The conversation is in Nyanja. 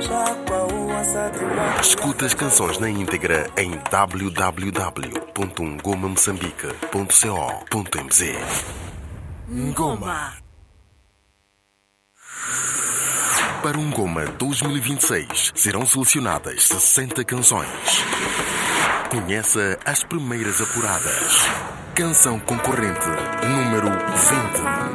Escuta as canções na íntegra em www.ngomamoçambique.co.mz. Ngoma. Para um Ngoma 2026 serão selecionadas 60 canções. Conheça as primeiras apuradas. Canção concorrente número 20.